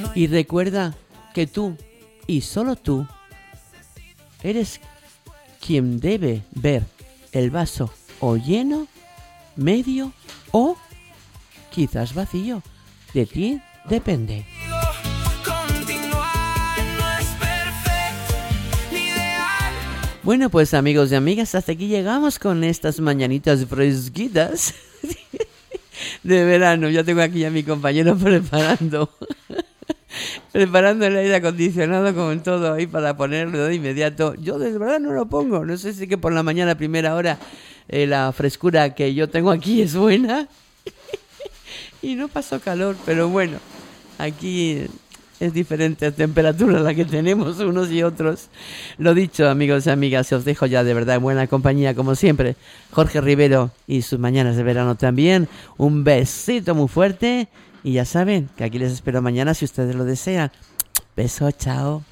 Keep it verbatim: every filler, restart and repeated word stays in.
Y recuerda que tú, y solo tú, eres quien debe ver el vaso o lleno, medio o quizás vacío. De ti depende. Bueno, pues amigos y amigas, hasta aquí llegamos con estas mañanitas fresquitas de verano. Ya tengo aquí a mi compañero preparando preparando el aire acondicionado con todo ahí para ponerlo de inmediato. Yo de verdad no lo pongo. No sé si que por la mañana a primera hora eh, la frescura que yo tengo aquí es buena y no pasó calor, pero bueno, aquí es diferente temperatura la que tenemos unos y otros. Lo dicho, amigos y amigas, os dejo ya de verdad en buena compañía como siempre. Jorge Rivero y sus mañanas de verano también. Un besito muy fuerte y ya saben que aquí les espero mañana si ustedes lo desean. Beso, chao.